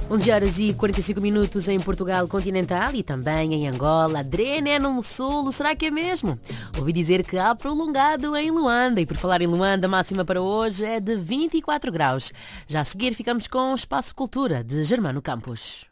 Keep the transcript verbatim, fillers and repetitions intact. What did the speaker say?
onze horas e quarenta e cinco minutos em Portugal continental e também em Angola. Drené no Sul, será que é mesmo? Ouvi dizer que há prolongado em Luanda e por falar em Luanda, a máxima para hoje é de vinte e quatro graus. Já a seguir ficamos com o Espaço Cultura de Germano Campos.